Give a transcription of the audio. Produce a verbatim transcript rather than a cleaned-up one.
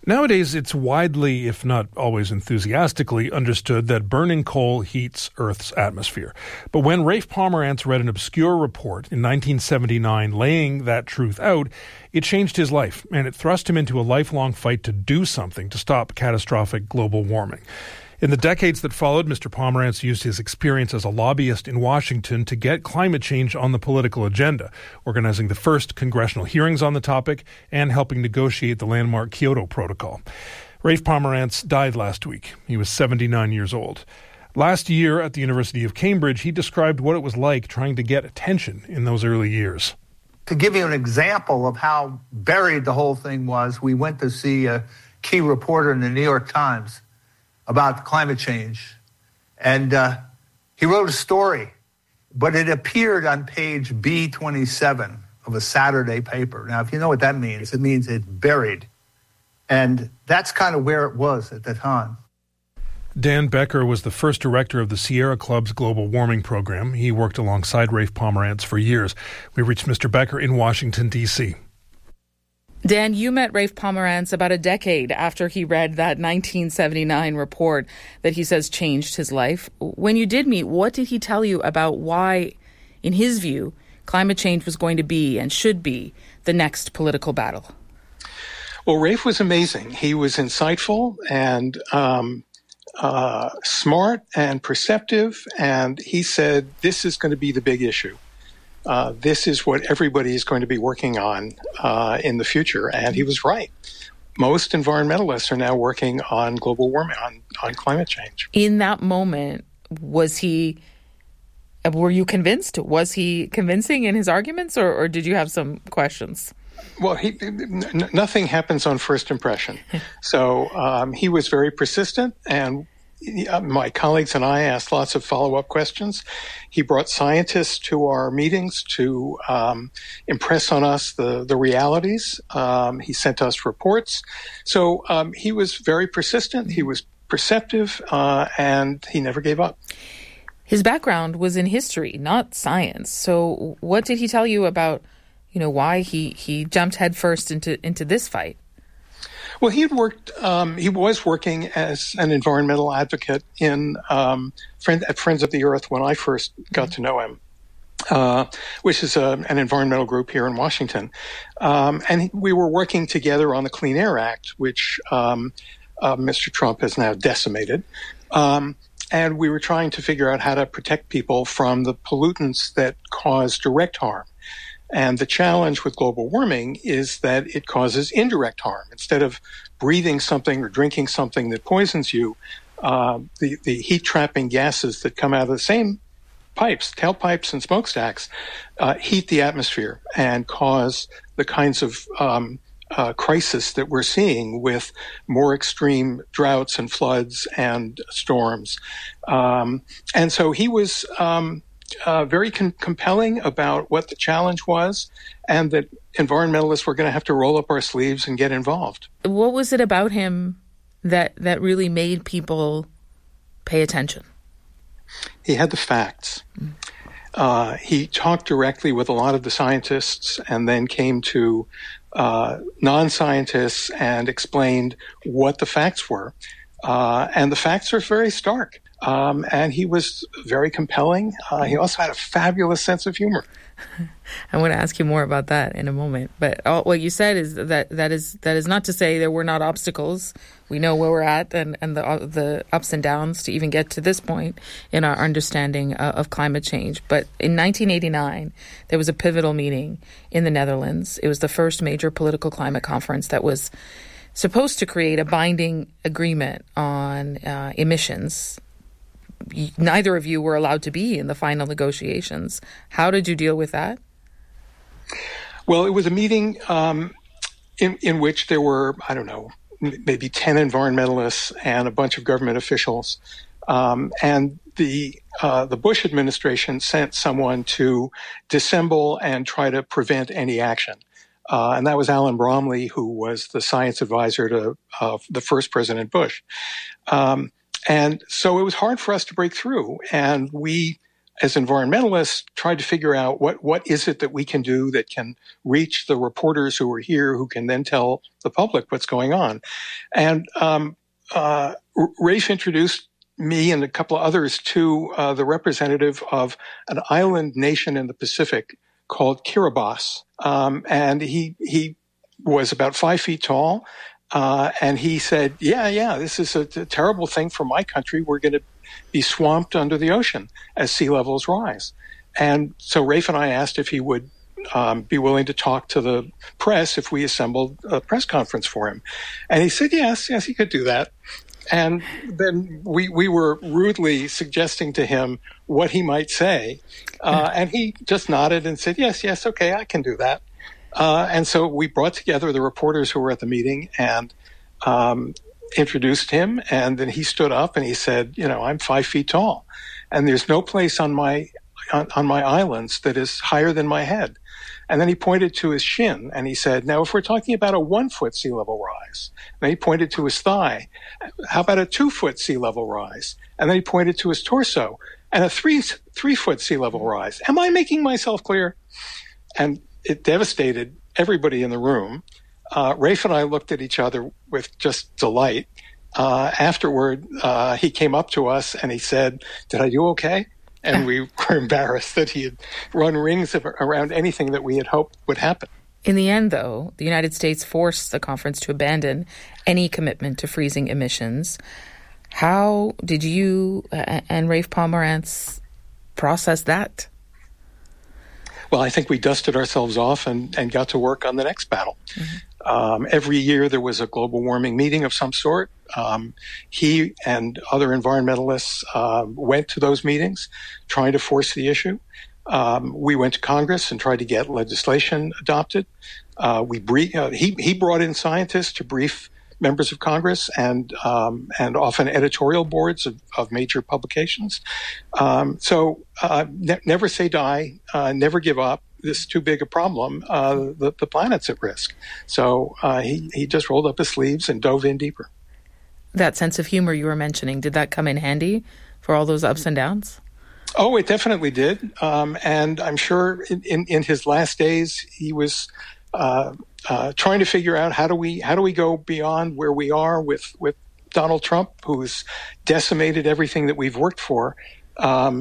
Nowadays, it's widely, if not always enthusiastically, understood that burning coal heats Earth's atmosphere. But when Rafe Pomerantz read an obscure report in nineteen seventy-nine laying that truth out, it changed his life, and it thrust him into a lifelong fight to do something to stop catastrophic global warming. In the decades that followed, Mister Pomerantz used his experience as a lobbyist in Washington to get climate change on the political agenda, organizing the first congressional hearings on the topic and helping negotiate the landmark Kyoto Protocol. Rafe Pomerantz died last week. He was seventy-nine years old. Last year at the University of Cambridge, he described what it was like trying to get attention in those early years. To give you an example of how buried the whole thing was, we went to see a key reporter in the New York Times about climate change. And uh, he wrote a story, but it appeared on page B twenty-seven of a Saturday paper. Now, if you know what that means, it means it's buried. And that's kind of where it was at the time. Dan Becker was the first director of the Sierra Club's global warming program. He worked alongside Rafe Pomerantz for years. We reached Mister Becker in Washington, D C Dan, you met Rafe Pomerantz about a decade after he read that nineteen seventy-nine report that he says changed his life. When you did meet, what did he tell you about why, in his view, climate change was going to be and should be the next political battle? Well, Rafe was amazing. He was insightful and um, uh, smart and perceptive, and he said, this is going to be the big issue. Uh, this is what everybody is going to be working on uh, in the future. And he was right. Most environmentalists are now working on global warming, on, on climate change. In that moment, was he, were you convinced? Was he convincing in his arguments, or, or did you have some questions? Well, he, n- nothing happens on first impression. So um, he was very persistent, and my colleagues and I asked lots of follow-up questions. He brought scientists to our meetings to um, impress on us the, the realities. Um, he sent us reports. So um, he was very persistent. He was perceptive, uh, and he never gave up. His background was in history, not science. So what did he tell you about, you know, why he, he jumped headfirst into, into this fight? Well, he had worked. Um, he was working as an environmental advocate in um, friend, at Friends of the Earth when I first got to know him, uh, which is a, an environmental group here in Washington. Um, and he, we were working together on the Clean Air Act, which um, uh, Mister Trump has now decimated. Um, and we were trying to figure out how to protect people from the pollutants that cause direct harm. And the challenge with global warming is that it causes indirect harm. Instead of breathing something or drinking something that poisons you, uh, the, the heat-trapping gases that come out of the same pipes, tailpipes and smokestacks, uh, heat the atmosphere and cause the kinds of um, uh, crisis that we're seeing with more extreme droughts and floods and storms. Um, and so he was... Um, Uh, very com- compelling about what the challenge was, and that environmentalists were going to have to roll up our sleeves and get involved. What was it about him that that really made people pay attention? He had the facts. Mm. Uh, he talked directly with a lot of the scientists and then came to uh, non-scientists and explained what the facts were. Uh, and the facts are very stark. Um, and he was very compelling. Uh, he also had a fabulous sense of humor. I want to ask you more about that in a moment. But all, what you said is that that is that is not to say there were not obstacles. We know where we're at and, and the uh, the ups and downs to even get to this point in our understanding uh, of climate change. But in nineteen eighty-nine, there was a pivotal meeting in the Netherlands. It was the first major political climate conference that was supposed to create a binding agreement on uh, emissions. Neither of you were allowed to be in the final negotiations. How did you deal with that? Well, it was a meeting um, in, in which there were, I don't know, maybe ten environmentalists and a bunch of government officials. Um, and the uh, the Bush administration sent someone to dissemble and try to prevent any action. Uh, and that was Alan Bromley, who was the science advisor to uh, the first President Bush. Um, And so it was hard for us to break through. And we as environmentalists, tried to figure out what, what is it that we can do that can reach the reporters who are here, who can then tell the public what's going on. And um, uh, Rafe introduced me and a couple of others to uh, the representative of an island nation in the Pacific called Kiribati. Um, and he he was about five feet tall. Uh, and he said, yeah, yeah, this is a, a terrible thing for my country. We're going to be swamped under the ocean as sea levels rise. And so Rafe and I asked if he would um, be willing to talk to the press if we assembled a press conference for him. And he said, yes, yes, he could do that. And then we, we were rudely suggesting to him what he might say. Uh, and he just nodded and said, yes, yes, okay, I can do that. Uh, and so we brought together the reporters who were at the meeting and um, introduced him. And then he stood up and he said, you know, I'm five feet tall. And there's no place on my on, on my islands that is higher than my head. And then he pointed to his shin and he said, now, if we're talking about a one foot sea level rise, then he pointed to his thigh. How about a two foot sea level rise? And then he pointed to his torso and a three, three foot sea level rise. Am I making myself clear? And it devastated everybody in the room. Uh, Rafe and I looked at each other with just delight. Uh, afterward, uh, he came up to us and he said, did I do okay? And we were embarrassed that he had run rings around anything that we had hoped would happen. In the end, though, the United States forced the conference to abandon any commitment to freezing emissions. How did you uh, and Rafe Pomerantz process that? Well, I think we dusted ourselves off and, and got to work on the next battle. Mm-hmm. Um, every year there was a global warming meeting of some sort. Um, he and other environmentalists uh, went to those meetings trying to force the issue. Um, we went to Congress and tried to get legislation adopted. Uh, we brief, uh, he, he brought in scientists to brief members of Congress and um, and often editorial boards of, of major publications. Um, so uh, ne- never say die, uh, never give up. This is too big a problem. Uh, the, the planet's at risk. So uh, he, he just rolled up his sleeves and dove in deeper. That sense of humor you were mentioning, did that come in handy for all those ups and downs? Oh, it definitely did. Um, and I'm sure in, in, in his last days, he was uh, uh, trying to figure out how do we how do we go beyond where we are with, with Donald Trump, who's decimated everything that we've worked for. Um,